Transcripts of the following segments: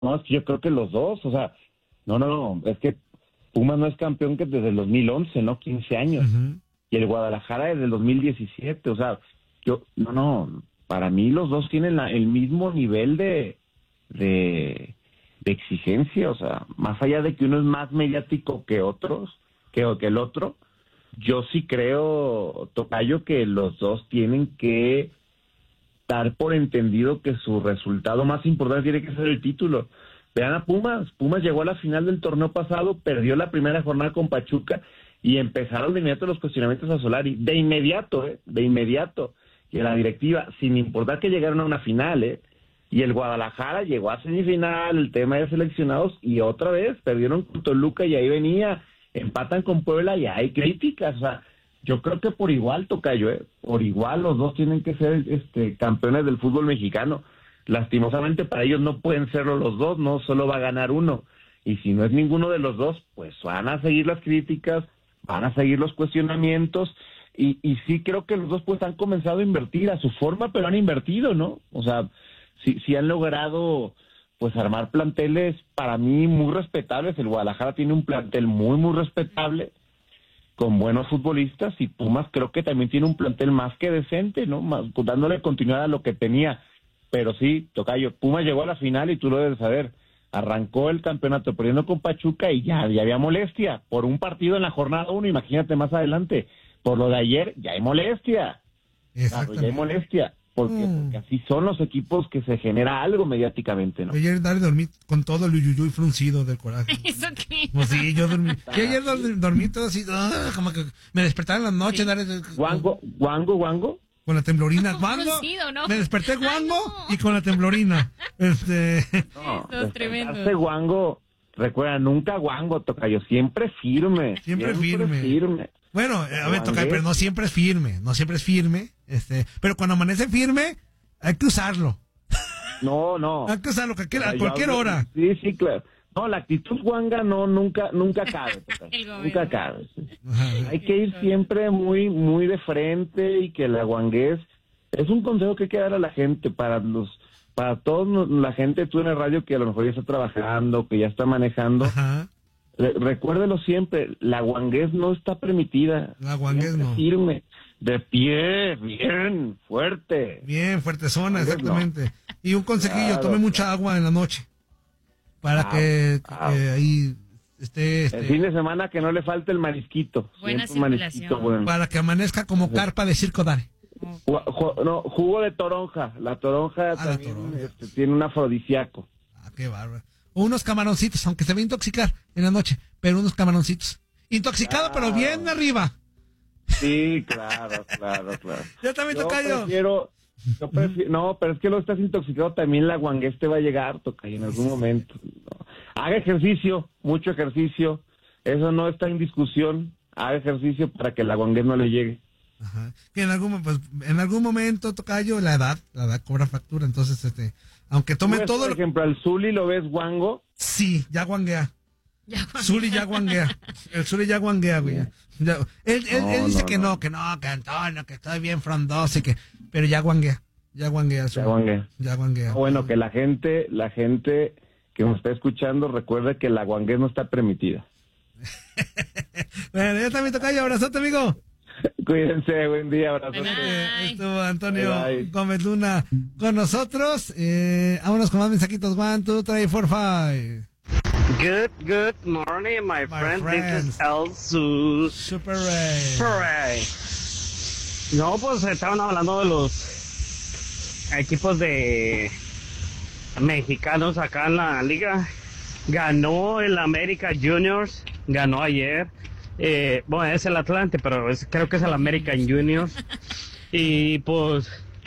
No, es que yo creo que los dos, o sea, no, es que Pumas no es campeón que desde el 2011, ¿no? 15 años. Uh-huh. Y el Guadalajara desde el 2017, o sea, para mí los dos tienen el mismo nivel de exigencia, o sea, más allá de que uno es más mediático que otros, que el otro, yo sí creo, Tocayo, que los dos tienen que dar por entendido que su resultado más importante tiene que ser el título. Vean a Pumas llegó a la final del torneo pasado, perdió la primera jornada con Pachuca y empezaron de inmediato los cuestionamientos a Solari, de inmediato, y a la directiva, sin importar que llegaron a una final, y el Guadalajara llegó a semifinal, el tema de seleccionados, y otra vez perdieron con Toluca y ahí venía, empatan con Puebla y hay críticas, o sea, yo creo que por igual, Tocayo, por igual los dos tienen que ser campeones del fútbol mexicano. Lastimosamente para ellos no pueden serlo los dos, no solo va a ganar uno, y si no es ninguno de los dos, pues van a seguir las críticas, van a seguir los cuestionamientos, y sí creo que los dos pues han comenzado a invertir a su forma, pero han invertido, ¿no? O sea, sí han logrado pues armar planteles para mí muy respetables. El Guadalajara tiene un plantel muy respetable, con buenos futbolistas, y Pumas creo que también tiene un plantel más que decente, ¿no? Más, dándole continuidad a lo que tenía. Pero sí, Tocayo, Pumas llegó a la final y tú lo debes saber. Arrancó el campeonato perdiendo con Pachuca y ya había molestia por un partido en la jornada 1, imagínate más adelante. Por lo de ayer ya hay molestia. Claro, ya hay molestia. Porque así son los equipos, que se genera algo mediáticamente, ¿no? Ayer dormí con todo el uyuyuy fruncido del coraje. ¿Eso qué? Pues sí, yo dormí. Y ayer dormí todo así, como que me despertaba en la noche. Sí. ¿Guango? Con la temblorina. ¿Guango? Fruncido, ¿no? Me desperté guango no. y con la temblorina. No, Eso es tremendo. Guango, recuerda, nunca guango, Tocayo, siempre firme. Siempre firme. Bueno, a ver, Tocayo, pero no siempre es firme. Pero cuando amanece firme, hay que usarlo. No. Hay que usarlo a cualquier hora. Sí, claro. No, la actitud guanga nunca cabe. Nunca cabe. Hay que ir siempre muy de frente, y que la guanguez es un consejo que hay que dar a la gente, para toda la gente, tú en el radio que a lo mejor ya está trabajando, que ya está manejando. Ajá. Recuérdelo siempre, la guanguez no está permitida. La guanguez no. Firme, de pie, bien, fuerte. Bien, fuerte zona, exactamente. No. Y un consejillo, tome mucha agua en la noche. Para que ahí esté... El fin de semana que no le falte el marisquito. Buena circulación. Bueno. Para que amanezca como carpa de circo Dare. Jugo de toronja. La toronja también tiene un afrodisíaco. Qué bárbaro. O unos camaroncitos, aunque se va a intoxicar en la noche, pero unos camaroncitos. Intoxicado, pero bien arriba. Sí, claro. Yo también, Tocayo. No, pero es que lo estás intoxicado, también la guanguez te va a llegar, Tocayo, en algún momento. No. Haga ejercicio, mucho ejercicio. Eso no está en discusión. Haga ejercicio para que la guanguez no le llegue. Ajá. Que en algún momento, Tocayo, la edad cobra factura, entonces aunque tome todo. Por ejemplo, al Zuli lo ves guango. Sí, ya guanguea. Zuli ya guanguea. El Zuli ya guanguea, güey. Él dice que Antonio, que estoy bien frondoso, pero ya guanguea. Ya guanguea. Bueno, que la gente que nos está escuchando recuerde que la guanguez no está permitida. Bueno, ya también, Tocayo, abrazote, amigo. Cuídense, buen día, abrazote. Estuvo Antonio Gómez Luna con nosotros. Vámonos con más mensajitos. 1, 2, 3, 4, 5. Good morning, my friend. This is El Super Ray. No, pues estaban hablando de los equipos de mexicanos acá en la liga. Ganó el América Juniors, ganó ayer. Bueno, es el Atlante, pero creo que es el American Juniors. Y pues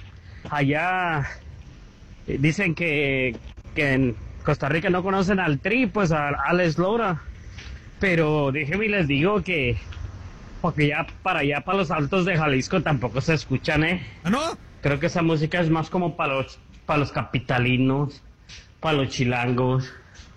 allá dicen que en Costa Rica no conocen al Tri, pues a Alex Lora. Pero déjenme les digo que porque ya para los altos de Jalisco tampoco se escuchan, ¿Ah, no? Creo que esa música es más como para los capitalinos, para los chilangos.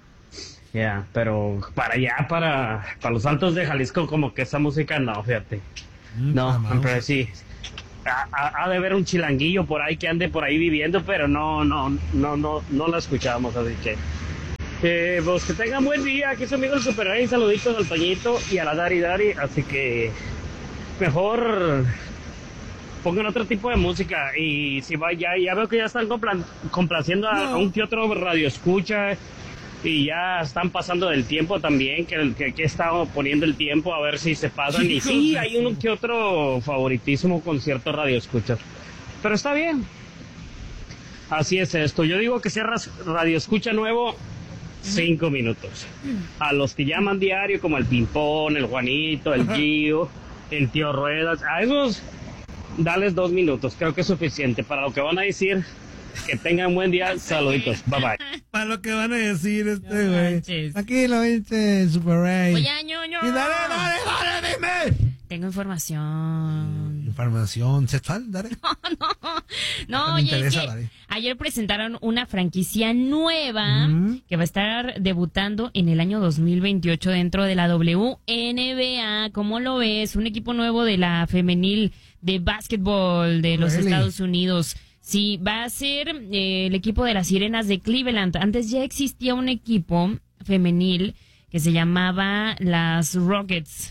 Pero para allá, para los altos de Jalisco, como que esa música no, fíjate. No, pero sí. Ha de haber un chilanguillo por ahí que ande por ahí viviendo, pero no la escuchamos, así que Pues que tengan buen día. Aquí su amigo el Super Rey. Saluditos al Toñito y a la Dari. Así que mejor pongan otro tipo de música. Y si va, ya veo que ya están complaciendo a un que otro radio escucha. Y ya están pasando del tiempo también, que está poniendo el tiempo a ver si se pasan. Y sí, hay uno que otro favoritísimo con cierto radio escucha. Pero está bien. Así es esto. Yo digo que cierras radio escucha nuevo 5 minutos. A los que llaman diario, como el Pimpón, el Juanito, el Gio, el Tío Ruedas, a esos dales 2 minutos. Creo que es suficiente para lo que van a decir. Que tengan buen día, saluditos, bye bye. Para lo que van a decir güey. Aquí lo dice Super Ray. Oye, ñoño. Y dale, dime. Tengo información. ¿Información sexual? Dale. No, oye, es que ayer presentaron una franquicia nueva que va a estar debutando en el año 2028 dentro de la WNBA. ¿Cómo lo ves? Un equipo nuevo de la femenil de básquetbol de los Estados Unidos. Sí, va a ser el equipo de las Sirenas de Cleveland. Antes ya existía un equipo femenil que se llamaba las Rockers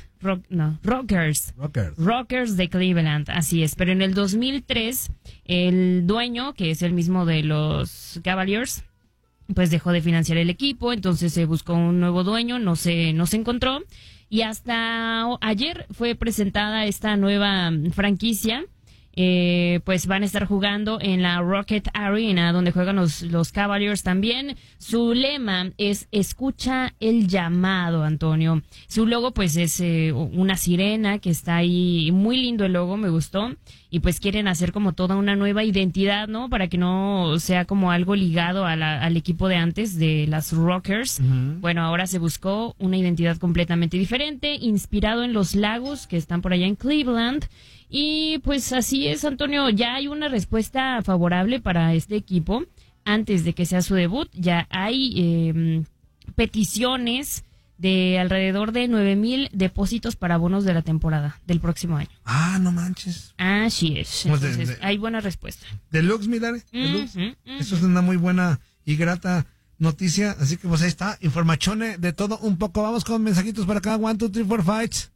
de Cleveland, así es. Pero en el 2003, el dueño, que es el mismo de los Cavaliers, pues dejó de financiar el equipo, entonces se buscó un nuevo dueño, no se encontró. Y hasta ayer fue presentada esta nueva franquicia. Pues van a estar jugando en la Rocket Arena, donde juegan los Cavaliers también. Su lema es escucha el llamado, Antonio. Su logo pues es una sirena que está ahí, muy lindo el logo, me gustó. Y pues quieren hacer como toda una nueva identidad, ¿no? Para que no sea como algo ligado al equipo de antes, de las Rockers. Bueno, ahora se buscó una identidad completamente diferente, inspirado en los lagos que están por allá en Cleveland. Y pues así es, Antonio, ya hay una respuesta favorable para este equipo. Antes de que sea su debut, ya hay peticiones de alrededor de 9,000 depósitos para bonos de la temporada del próximo año. Ah, no manches. Así es. Entonces, hay buena respuesta. Deluxe, Milare. Eso es una muy buena y grata noticia. Así que pues ahí está, informachone de todo un poco. Vamos con mensajitos para acá. 1, 2, 3, 4, 5.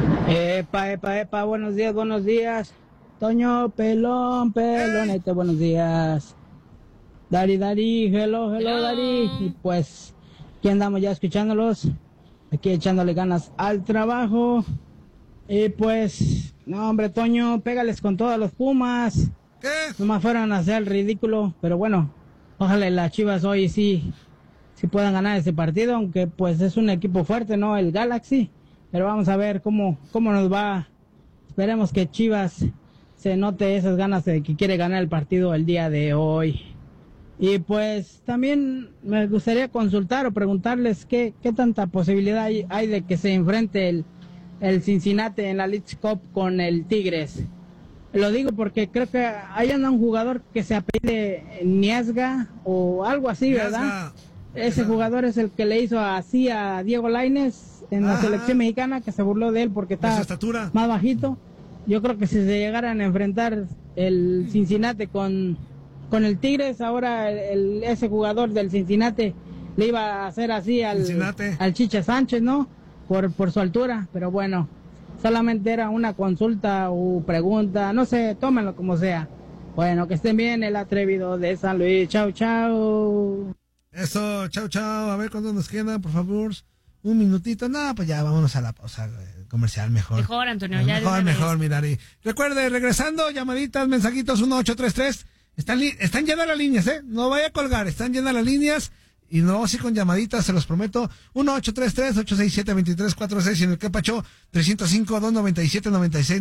Epa, buenos días. Toño, pelonete, buenos días. Dari, hello, Dari. Y pues, aquí andamos ya escuchándolos, aquí echándole ganas al trabajo. Y pues, no hombre, Toño, pégales con todos los Pumas. ¿Qué? Nomás fueron a hacer el ridículo, pero bueno, ojalá las Chivas hoy sí puedan ganar ese partido, aunque pues es un equipo fuerte, ¿no? El Galaxy. Pero vamos a ver cómo nos va. Esperemos que Chivas se note esas ganas de que quiere ganar el partido el día de hoy. Y pues también me gustaría consultar o preguntarles qué tanta posibilidad hay de que se enfrente el Cincinnati en la League Cup con el Tigres. Lo digo porque creo que hay un jugador que se apellide Niesga o algo así, ¿verdad? Ese jugador es el que le hizo así a Diego Lainez en la selección mexicana, que se burló de él porque está más bajito. Yo creo que si se llegaran a enfrentar el Cincinnati con el Tigres, ahora ese jugador del Cincinnati le iba a hacer así al Chicha Sánchez, ¿no? Por su altura, pero bueno, solamente era una consulta o pregunta, no sé, tómenlo como sea. Bueno, que estén bien, el atrevido de San Luis. Chau. Eso, chau. A ver cuándo nos queda, por favor. Un minutito. No, pues ya vámonos a la pausa comercial mejor. Mejor, Antonio. Ya mejor, Mirari. Recuerde, regresando, llamaditas, mensajitos, 1833. Están llenas las líneas, No vaya a colgar, están llenas las líneas. Y no, sí con llamaditas, se los prometo. 1833-867-2346. Y en el que pacho,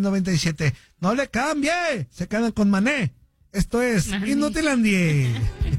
305-297-9697. No le cambie. Se quedan con Mané. Esto es Inutilandie.